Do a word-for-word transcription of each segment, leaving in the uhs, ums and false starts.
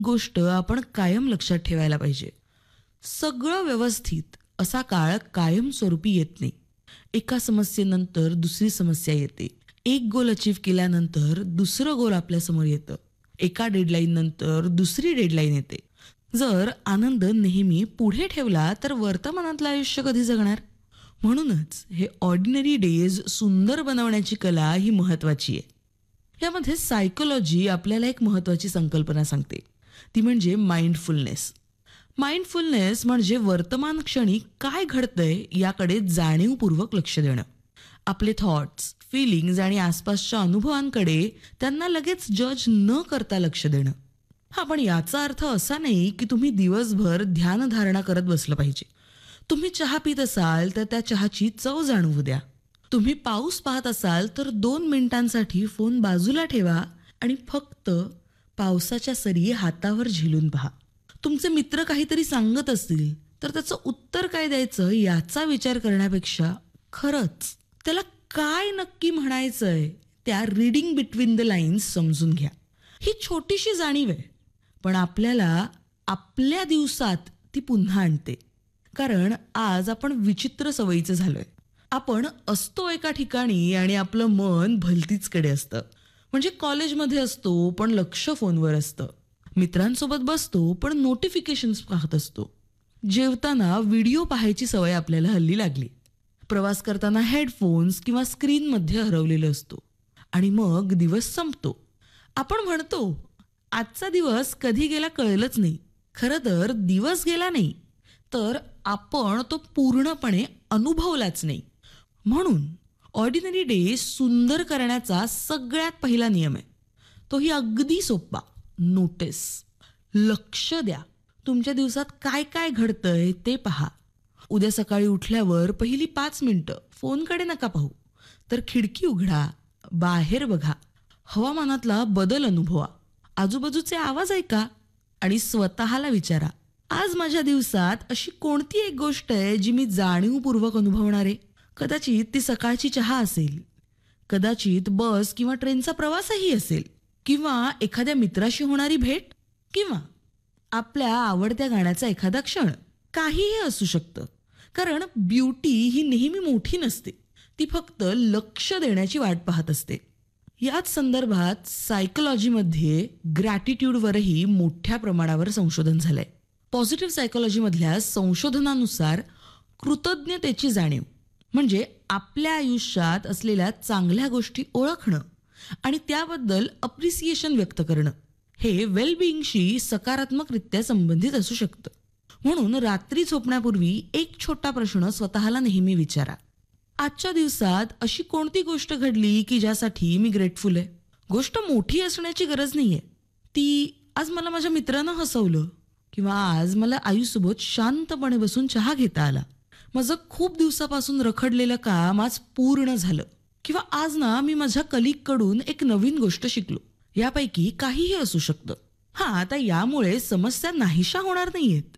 गोष्ट आपण कायम लक्षात ठेवायला पाहिजे. सगळं व्यवस्थित असा काळ कायमस्वरूपी येत नाही. एका समस्येनंतर दुसरी समस्या येते. एक गोल अचीव केल्यानंतर दुसरं गोल आपल्यासमोर येतं. एका डेडलाईन नंतर दुसरी डेडलाईन येते. जर आनंद नेहमी पुढे ठेवला तर वर्तमानातलं आयुष्य कधी जगणार? म्हणूनच हे ऑर्डिनरी डेज सुंदर बनवण्याची कला ही महत्वाची आहे. यामध्ये सायकोलॉजी आपल्याला एक महत्वाची संकल्पना सांगते, ती म्हणजे माइंडफुलनेस. माइंडफुलनेस म्हणजे वर्तमान क्षणी काय घडतंय याकडे जाणीवपूर्वक लक्ष देणं. आपले थॉट्स, फिलिंग्ज आणि आसपासच्या अनुभवांकडे त्यांना लगेच जज न करता लक्ष देणं. हा, पण याचा अर्थ असा नाही की तुम्ही दिवसभर ध्यानधारणा करत बसलं पाहिजे. तुम्ही चहा पित असाल तर त्या चहाची चव जाणवू द्या. तुम्ही पाऊस पाहत असाल तर दोन मिनिटांसाठी फोन बाजूला ठेवा आणि फक्त पावसाच्या सरी हातावर झेलून पहा. तुमचे मित्र काहीतरी सांगत असतील तर त्याचं उत्तर काय द्यायचं याचा विचार करण्यापेक्षा खरंच त्याला काय नक्की म्हणायचंय त्या रीडिंग बिटवीन द लाईन्स समजून घ्या. ही छोटीशी जाणीव आहे, पण आपल्याला आपल्या दिवसात ती पुन्हा आणते. कारण आज आपण विचित्र सवयीचं झालोय. आपण असतो एका ठिकाणी आणि आपलं मन भलतीचकडे असतं. म्हणजे कॉलेजमध्ये असतो पण लक्ष फोनवर असतं. मित्रांसोबत बसतो पण नोटिफिकेशन्स पाहत असतो. जेवताना व्हिडिओ पाहायची सवय आपल्याला हल्ली लागली. प्रवास करताना हेडफोन्स किंवा स्क्रीनमध्ये हरवलेलं असतो. आणि मग दिवस संपतो. आपण म्हणतो आजचा दिवस कधी गेला कळलंच नाही. खरं तर दिवस गेला नाही, तर आपण तो पूर्णपणे अनुभवलाच नाही. म्हणून ऑर्डिनरी डे सुंदर करण्याचा सगळ्यात पहिला नियम आहे, तोही अगदी सोपा. नोटीस, लक्ष द्या. तुमच्या दिवसात काय काय घडतंय ते पहा. उद्या सकाळी उठल्यावर पहिली पाच मिनिटं फोनकडे नका पाहू, तर खिडकी उघडा, बाहेर बघा, हवामानातला बदल अनुभवा, आजूबाजूचे आवाज ऐका आणि स्वतःला विचारा, आज माझ्या दिवसात अशी कोणती एक गोष्ट आहे जी मी जाणीवपूर्वक अनुभवणार आहे. कदाचित ती सकाळची चहा असेल, कदाचित बस किंवा ट्रेनचा प्रवासही असेल, किंवा एखाद्या मित्राशी होणारी भेट, किंवा आपल्या आवडत्या गाण्याचा एखादा क्षण. काहीही असू शकतं. कारण ब्युटी ही नेहमी मोठी नसते, ती फक्त लक्ष देण्याची वाट पाहत असते. याच संदर्भात सायकोलॉजीमध्ये ग्रॅटिट्यूडवरही मोठ्या प्रमाणावर संशोधन झालंय. पॉझिटिव्ह सायकोलॉजीमधल्या संशोधनानुसार कृतज्ञतेची जाणीव म्हणजे आपल्या आयुष्यात असलेल्या चांगल्या गोष्टी ओळखणं आणि त्याबद्दल अप्रिसिएशन व्यक्त करणं हे वेलबिईंगशी सकारात्मकरित्या संबंधित असू शकतं. म्हणून रात्री झोपण्यापूर्वी एक छोटा प्रश्न स्वतःला नेहमी विचारा, आजच्या दिवसात अशी कोणती गोष्ट घडली की ज्यासाठी मी ग्रेटफुल आहे. गोष्ट मोठी असण्याची गरज नाहीये. ती आज मला माझ्या मित्रानं हसवलं, किंवा आज मला आईसोबत शांतपणे बसून चहा घेता आला, माझं खूप दिवसापासून रखडलेलं काम आज पूर्ण झालं, किंवा आज ना मी माझ्या कलीगकडून एक नवीन गोष्ट शिकलो. यापैकी काहीही असू शकतं. हा, आता यामुळे समस्या नाहीशा होणार नाहीयेत,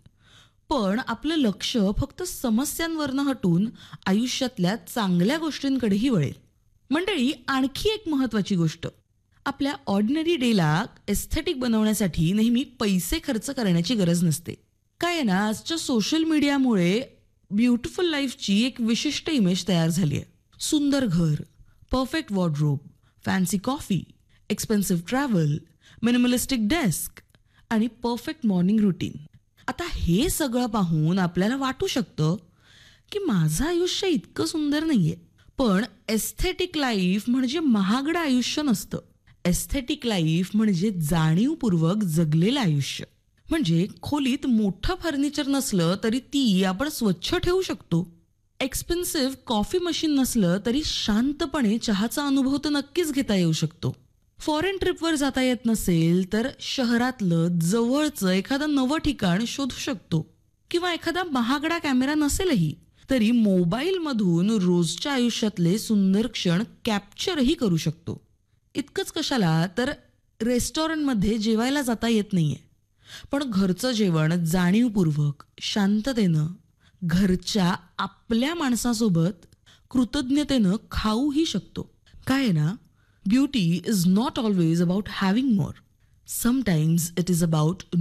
पण आपलं लक्ष फक्त समस्यांवरनं हटून आयुष्यातल्या चांगल्या गोष्टींकडेही वळेल. मंडळी, आणखी एक महत्वाची गोष्ट, आपल्या ऑर्डिनरी डेला एस्थेटिक बनवण्यासाठी नेहमी पैसे खर्च करण्याची गरज नसते. काय आहे ना, आजच्या सोशल मीडियामुळे ब्युटिफुल लाईफची एक विशिष्ट इमेज तयार झाली आहे. सुंदर घर, perfect wardrobe, fancy coffee, expensive travel, minimalistic desk आणि परफेक्ट मॉर्निंग रुटीन. आता हे सगळं पाहून आपल्याला वाटू शकतं की माझं आयुष्य इतकं सुंदर नाहीये. पण एस्थेटिक लाईफ म्हणजे महागडं आयुष्य नसतं. एस्थेटिक लाईफ म्हणजे जाणीवपूर्वक जगलेलं आयुष्य. म्हणजे खोलीत मोठं फर्निचर नसलं तरी ती आपण स्वच्छ ठेवू शकतो. एक्सपेन्सिव्ह कॉफी मशीन नसलं तरी शांतपणे चहाचा अनुभव तर नक्कीच घेता येऊ शकतो. फॉरेन ट्रिपवर जाता येत नसेल तर शहरातलं जवळचं एखादं नवं ठिकाण शोधू शकतो. किंवा एखादा महागडा कॅमेरा नसेलही तरी मोबाईलमधून रोजच्या आयुष्यातले सुंदर क्षण कॅप्चरही करू शकतो. इतकंच कशाला तर रेस्टॉरंटमध्ये जेवायला जाता येत नाहीये, पण घरचं जेवण जाणीवपूर्वक शांततेनं घरच्या आपल्या माणसासोबत कृतज्ञतेनं खाऊही शकतो. काय आहे ना, beauty is not always about having more. Sometimes it is about